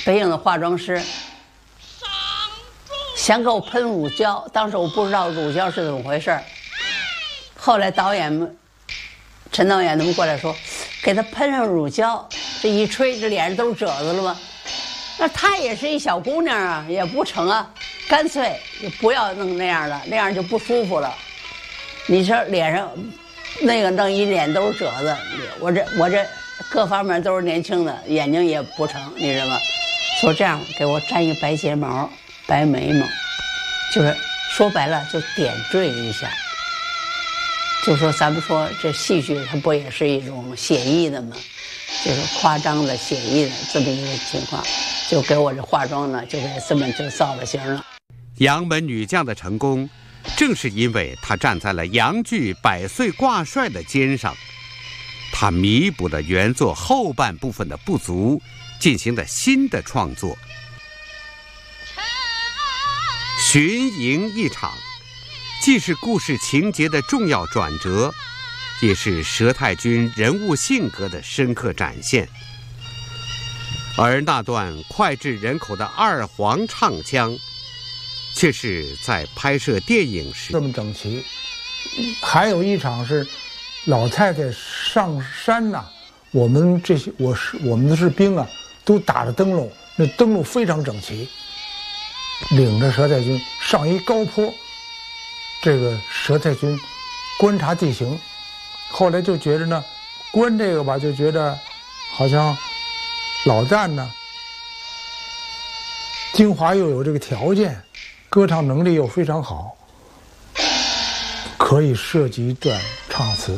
北京的化妆师，想给我喷乳胶，当时我不知道乳胶是怎么回事。后来导演们，陈导演他们过来说，给他喷上乳胶，这一吹，这脸上都是褶子了吗？那她也是一小姑娘啊，也不成啊，干脆就不要弄那样的，那样就不舒服了。你说脸上那个弄一脸都是褶子，我这各方面都是年轻的，眼睛也不成，你知道吗？说这样给我粘一个白睫毛、白眉毛，就是说白了就点缀一下。就说咱们说这戏剧它不也是一种写意的吗？就是夸张的写意的这么一个情况，就给我这化妆呢，就给这么就造了型了。 杨门女将的成功，正是因为她站在了杨剧百岁挂帅的肩上，她弥补了原作后半部分的不足，进行了新的创作。巡营一场，既是故事情节的重要转折，也是佘太君人物性格的深刻展现。而那段脍炙人口的二黄唱腔，却是在拍摄电影时这么整齐。还有一场是老太太上山呐、我们的士兵啊，都打着灯笼，那灯笼非常整齐，领着佘太君上一高坡。这个佘太君观察地形，后来就觉着呢，观这个吧，就觉得好像老旦呢，京华又有这个条件，歌唱能力又非常好，可以设计一段唱词。